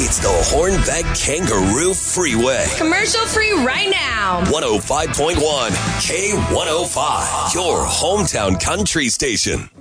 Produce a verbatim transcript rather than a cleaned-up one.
It's the Hornbeck Kangaroo Freeway. Commercial free right now. one oh five point one K one oh five, your hometown country station.